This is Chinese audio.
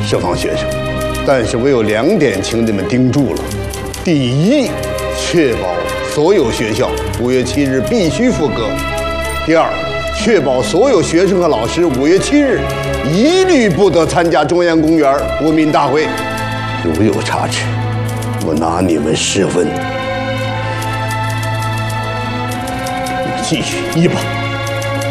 释放学生，但是我有2点，请你们盯住了。第一，确保所有学校5月7日必须复课；第二，确保所有学生和老师5月7日一律不得参加中央公园国民大会。如有差池，我拿你们试问。继续1把。